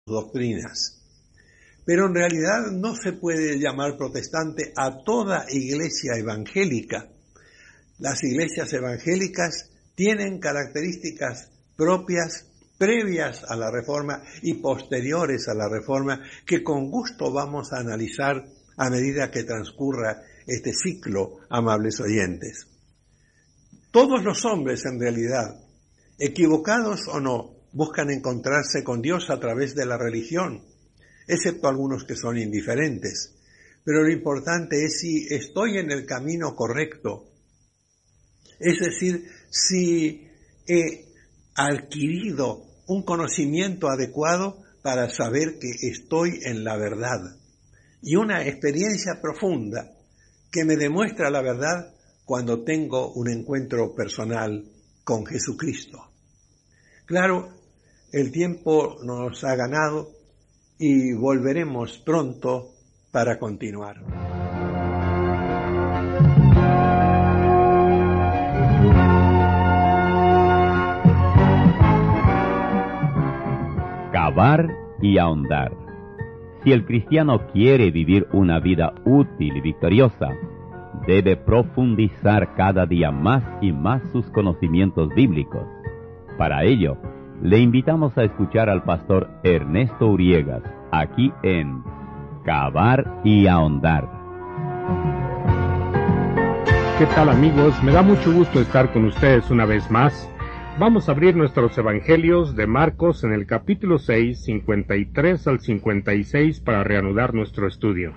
doctrinas. Pero en realidad no se puede llamar protestante a toda iglesia evangélica. Las iglesias evangélicas tienen características propias, previas a la Reforma y posteriores a la Reforma, que con gusto vamos a analizar a medida que transcurra este ciclo, amables oyentes. Todos los hombres, en realidad, equivocados o no, buscan encontrarse con Dios a través de la religión, excepto algunos que son indiferentes. Pero lo importante es si estoy en el camino correcto, es decir, si he adquirido un conocimiento adecuado para saber que estoy en la verdad, y una experiencia profunda que me demuestra la verdad cuando tengo un encuentro personal con Jesucristo. Claro, el tiempo nos ha ganado y volveremos pronto para continuar. Cavar y ahondar. Si el cristiano quiere vivir una vida útil y victoriosa, debe profundizar cada día más y más sus conocimientos bíblicos. Para ello, le invitamos a escuchar al pastor Ernesto Uriegas, aquí en Cavar y ahondar. ¿Qué tal, amigos? Me da mucho gusto estar con ustedes una vez más. Vamos a abrir nuestros evangelios de Marcos en el capítulo 6, 53 al 56 para reanudar nuestro estudio.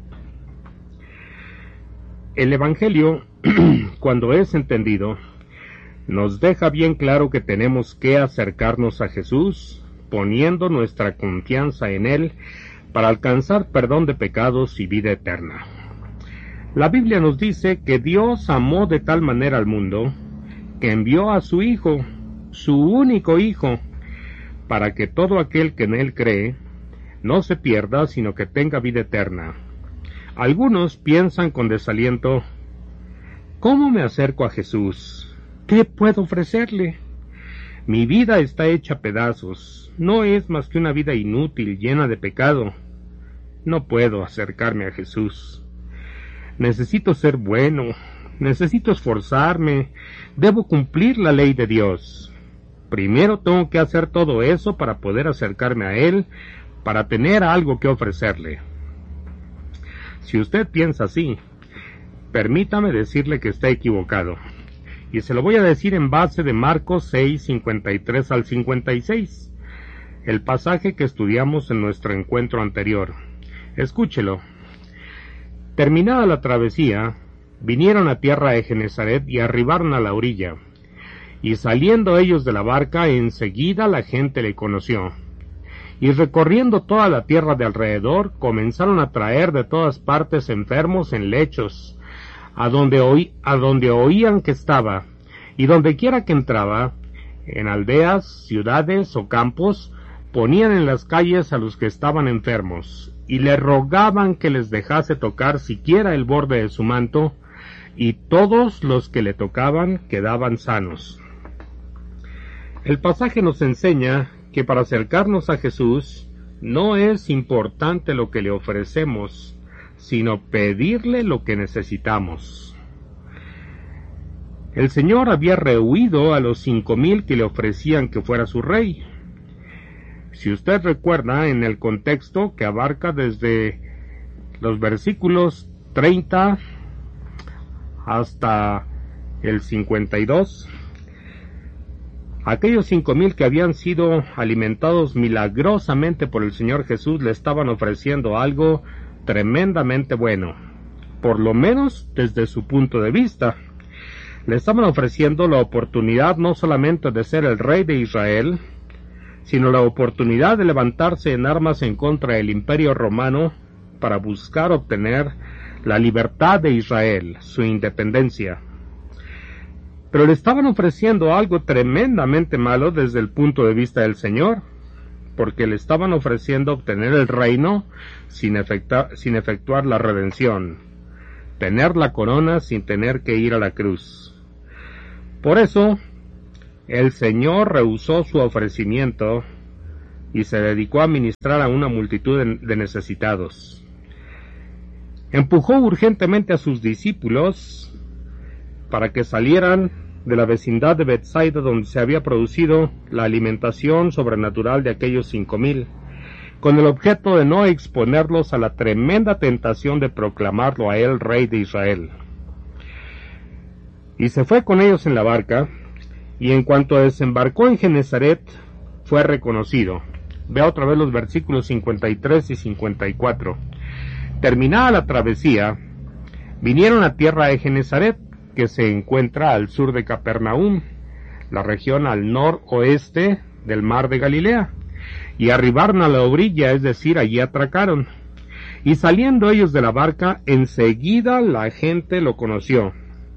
El evangelio, cuando es entendido, nos deja bien claro que tenemos que acercarnos a Jesús, poniendo nuestra confianza en Él para alcanzar perdón de pecados y vida eterna. La Biblia nos dice que Dios amó de tal manera al mundo que envió a su Hijo, su único Hijo, para que todo aquel que en Él cree no se pierda, sino que tenga vida eterna. Algunos piensan con desaliento: ¿cómo me acerco a Jesús? ¿Qué puedo ofrecerle? Mi vida está hecha pedazos, no es más que una vida inútil, llena de pecado. No puedo acercarme a Jesús. Necesito ser bueno, necesito esforzarme, debo cumplir la ley de Dios. Primero tengo que hacer todo eso para poder acercarme a Él, para tener algo que ofrecerle. Si usted piensa así, permítame decirle que está equivocado. Y se lo voy a decir en base de Marcos 6, 53 al 56, el pasaje que estudiamos en nuestro encuentro anterior. Escúchelo. Terminada la travesía, vinieron a tierra de Genezaret y arribaron a la orilla. Y saliendo ellos de la barca, enseguida la gente le conoció. Y recorriendo toda la tierra de alrededor, comenzaron a traer de todas partes enfermos en lechos, a donde oían que estaba, y donde quiera que entraba, en aldeas, ciudades o campos, ponían en las calles a los que estaban enfermos, y le rogaban que les dejase tocar siquiera el borde de su manto, y todos los que le tocaban quedaban sanos. El pasaje nos enseña que para acercarnos a Jesús no es importante lo que le ofrecemos, sino pedirle lo que necesitamos. El Señor había rehuido a los 5,000 que le ofrecían que fuera su rey. Si usted recuerda, en el contexto que abarca desde los versículos 30 hasta el 52, aquellos 5,000 que habían sido alimentados milagrosamente por el Señor Jesús le estaban ofreciendo algo tremendamente bueno, por lo menos desde su punto de vista. Le estaban ofreciendo la oportunidad no solamente de ser el rey de Israel, sino la oportunidad de levantarse en armas en contra del Imperio Romano para buscar obtener la libertad de Israel, su independencia. Pero le estaban ofreciendo algo tremendamente malo desde el punto de vista del Señor, porque le estaban ofreciendo obtener el reino sin efectuar la redención, tener la corona sin tener que ir a la cruz. Por eso, el Señor rehusó su ofrecimiento y se dedicó a ministrar a una multitud de necesitados. Empujó urgentemente a sus discípulos para que salieran de la vecindad de Betsaida, donde se había producido la alimentación sobrenatural de aquellos 5,000, con el objeto de no exponerlos a la tremenda tentación de proclamarlo a él rey de Israel. Y se fue con ellos en la barca, y en cuanto desembarcó en Genezaret, fue reconocido. Vea otra vez los versículos 53 y 54. Terminada la travesía, vinieron a tierra de Genezaret, que se encuentra al sur de Capernaum, la región al noroeste del mar de Galilea, y arribaron a la orilla, es decir, allí atracaron. Y saliendo ellos de la barca, enseguida la gente lo conoció.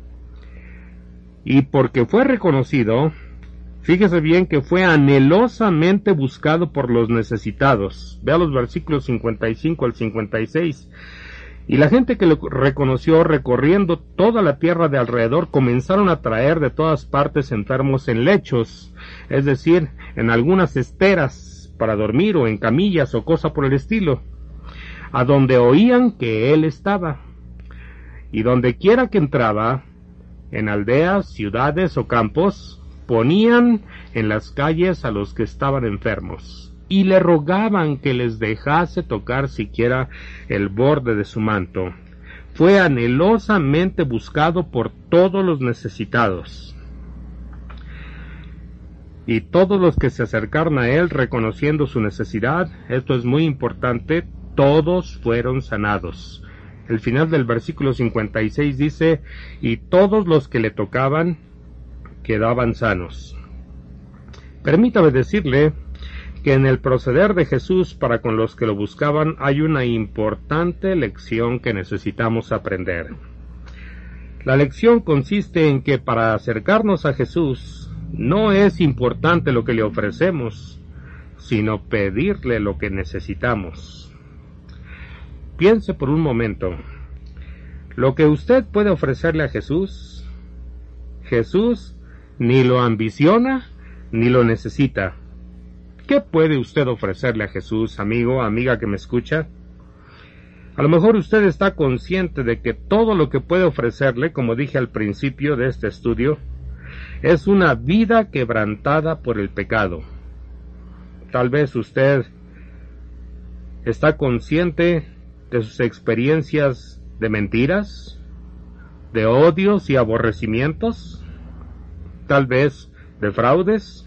Y porque fue reconocido, fíjese bien que fue anhelosamente buscado por los necesitados. Vea los versículos 55 al 56. Y la gente que lo reconoció, recorriendo toda la tierra de alrededor, comenzaron a traer de todas partes enfermos en lechos, es decir, en algunas esteras para dormir, o en camillas o cosa por el estilo, a donde oían que él estaba. Y donde quiera que entraba, en aldeas, ciudades o campos, ponían en las calles a los que estaban enfermos, y le rogaban que les dejase tocar siquiera el borde de su manto. Fue anhelosamente buscado por todos los necesitados. Y todos los que se acercaron a él reconociendo su necesidad, esto es muy importante, todos fueron sanados. El final del versículo 56 dice, y todos los que le tocaban quedaban sanos. Permítame decirle que en el proceder de Jesús para con los que lo buscaban hay una importante lección que necesitamos aprender. La lección consiste en que para acercarnos a Jesús no es importante lo que le ofrecemos, sino pedirle lo que necesitamos. Piense por un momento, lo que usted puede ofrecerle a Jesús, Jesús ni lo ambiciona ni lo necesita. ¿Qué puede usted ofrecerle a Jesús, amigo, amiga que me escucha? A lo mejor usted está consciente de que todo lo que puede ofrecerle, como dije al principio de este estudio, es una vida quebrantada por el pecado. Tal vez usted está consciente de sus experiencias de mentiras, de odios y aborrecimientos, tal vez de fraudes.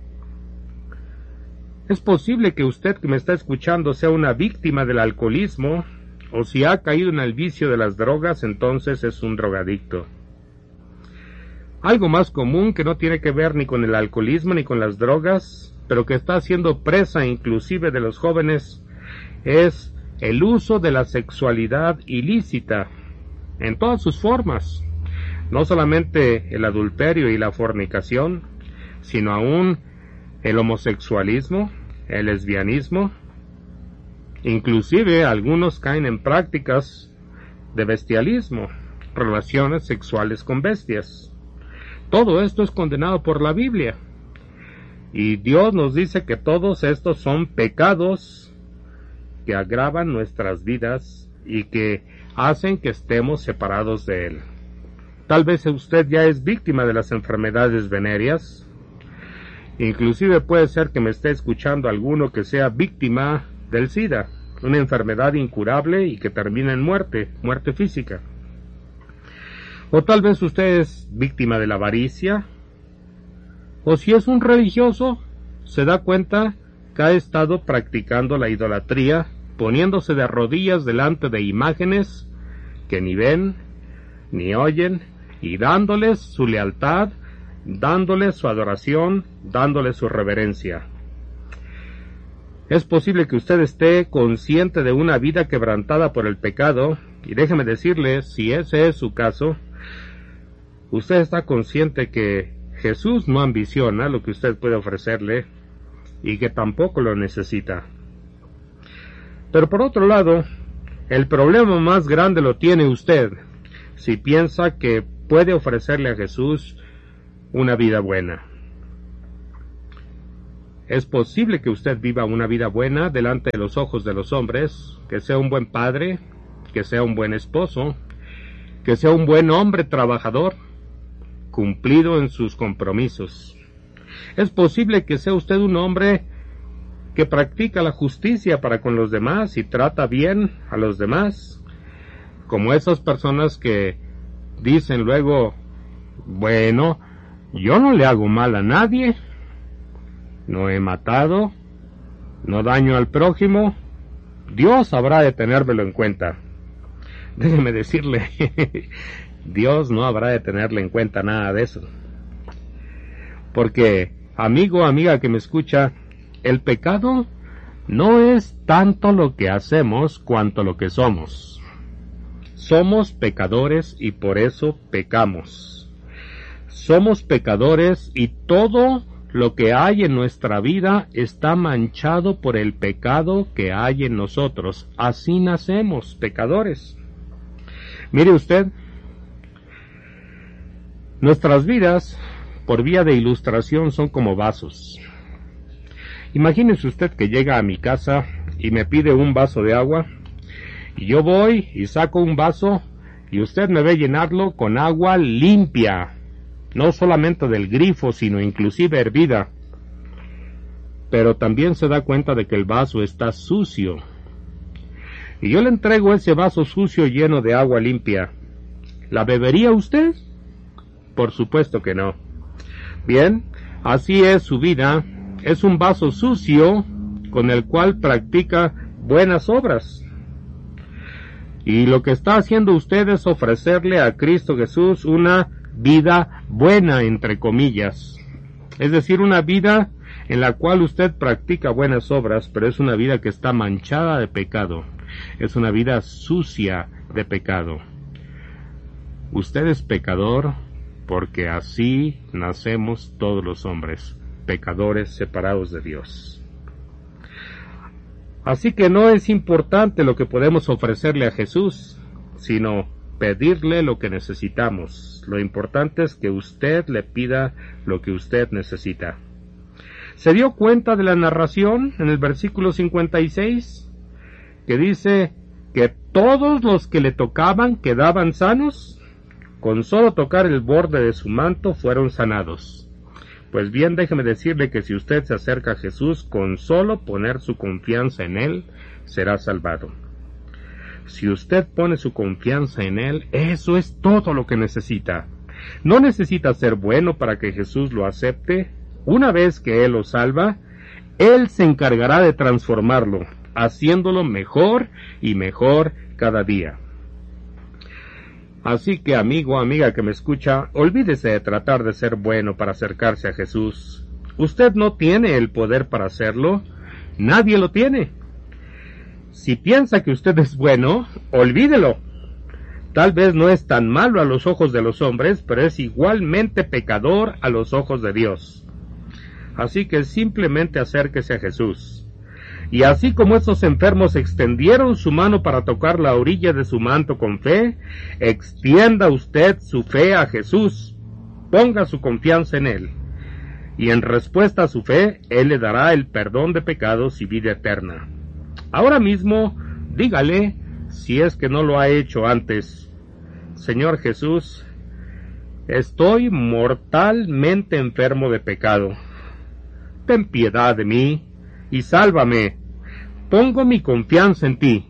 Es posible que usted que me está escuchando sea una víctima del alcoholismo, o si ha caído en el vicio de las drogas, entonces es un drogadicto. Algo más común que no tiene que ver ni con el alcoholismo ni con las drogas, pero que está siendo presa inclusive de los jóvenes, es el uso de la sexualidad ilícita en todas sus formas, no solamente el adulterio y la fornicación, sino aún el homosexualismo, el lesbianismo. Inclusive algunos caen en prácticas de bestialismo, relaciones sexuales con bestias. Todo esto es condenado por la Biblia. Y Dios nos dice que todos estos son pecados que agravan nuestras vidas y que hacen que estemos separados de Él. Tal vez usted ya es víctima de las enfermedades venéreas. Inclusive puede ser que me esté escuchando alguno que sea víctima del SIDA, una enfermedad incurable y que termina en muerte física. O tal vez usted es víctima de la avaricia, o si es un religioso, se da cuenta que ha estado practicando la idolatría, poniéndose de rodillas delante de imágenes que ni ven, ni oyen, y dándoles su lealtad, dándoles su adoración, dándoles su reverencia. Es posible que usted esté consciente de una vida quebrantada por el pecado, y déjeme decirle, si ese es su caso, usted está consciente que Jesús no ambiciona lo que usted puede ofrecerle, y que tampoco lo necesita. Pero por otro lado, el problema más grande lo tiene usted, si piensa que puede ofrecerle a Jesús una vida buena. Es posible que usted viva una vida buena delante de los ojos de los hombres, que sea un buen padre, que sea un buen esposo, que sea un buen hombre trabajador, cumplido en sus compromisos. Es posible que sea usted un hombre que practica la justicia para con los demás y trata bien a los demás, como esas personas que dicen luego, bueno, yo no le hago mal a nadie, no he matado, no daño al prójimo, Dios habrá de tenérmelo en cuenta. Déjeme decirle, Dios no habrá de tenerle en cuenta nada de eso. Porque, amigo, amiga que me escucha, el pecado no es tanto lo que hacemos cuanto lo que somos. Somos pecadores y por eso pecamos. Somos pecadores y todo lo que hay en nuestra vida está manchado por el pecado que hay en nosotros. Así nacemos, pecadores. Mire usted, nuestras vidas, por vía de ilustración, son como vasos. Imagínese usted que llega a mi casa y me pide un vaso de agua, y yo voy y saco un vaso, y usted me ve llenarlo con agua limpia, no solamente del grifo, sino inclusive hervida. Pero también se da cuenta de que el vaso está sucio. Y yo le entrego ese vaso sucio lleno de agua limpia. ¿La bebería usted? Por supuesto que no. Bien, así es su vida. Es un vaso sucio con el cual practica buenas obras. Y lo que está haciendo usted es ofrecerle a Cristo Jesús una vida buena, entre comillas. Es decir, una vida en la cual usted practica buenas obras, pero es una vida que está manchada de pecado. Es una vida sucia de pecado. Usted es pecador porque así nacemos todos los hombres, pecadores separados de Dios. Así que no es importante lo que podemos ofrecerle a Jesús, sino pedirle lo que necesitamos. Lo importante es que usted le pida lo que usted necesita. ¿Se dio cuenta de la narración en el versículo 56? Que dice que todos los que le tocaban quedaban sanos. Con solo tocar el borde de su manto fueron sanados. Pues bien, déjeme decirle que si usted se acerca a Jesús, con solo poner su confianza en Él, será salvado. Si usted pone su confianza en Él, eso es todo lo que necesita. No necesita ser bueno para que Jesús lo acepte. Una vez que Él lo salva, Él se encargará de transformarlo, haciéndolo mejor y mejor cada día. Así que, amigo, amiga que me escucha, olvídese de tratar de ser bueno para acercarse a Jesús. Usted no tiene el poder para hacerlo, nadie lo tiene. Si piensa que usted es bueno, olvídelo. Tal vez no es tan malo a los ojos de los hombres, pero es igualmente pecador a los ojos de Dios. Así que simplemente acérquese a Jesús. Y así como esos enfermos extendieron su mano para tocar la orilla de su manto con fe, extienda usted su fe a Jesús. Ponga su confianza en Él. Y en respuesta a su fe, Él le dará el perdón de pecados y vida eterna. Ahora mismo, dígale, si es que no lo ha hecho antes: Señor Jesús, estoy mortalmente enfermo de pecado. Ten piedad de mí y sálvame. Pongo mi confianza en ti.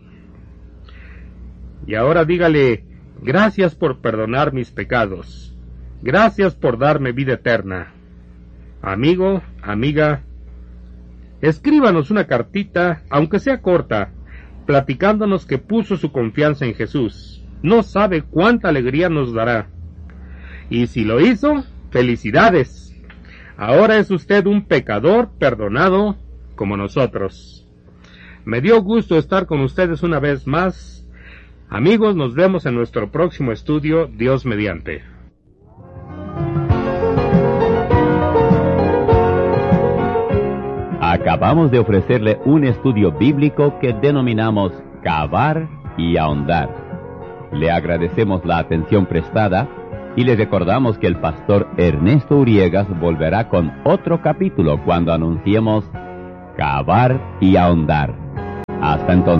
Y ahora dígale: gracias por perdonar mis pecados. Gracias por darme vida eterna. Amigo, amiga, escríbanos una cartita, aunque sea corta, platicándonos que puso su confianza en Jesús. No sabe cuánta alegría nos dará. Y si lo hizo, felicidades. Ahora es usted un pecador perdonado como nosotros. Me dio gusto estar con ustedes una vez más. Amigos, nos vemos en nuestro próximo estudio, Dios mediante. Acabamos de ofrecerle un estudio bíblico que denominamos Cavar y Ahondar. Le agradecemos la atención prestada Y les recordamos que el pastor Ernesto Uriegas volverá con otro capítulo cuando anunciemos Cavar y Ahondar. Hasta entonces.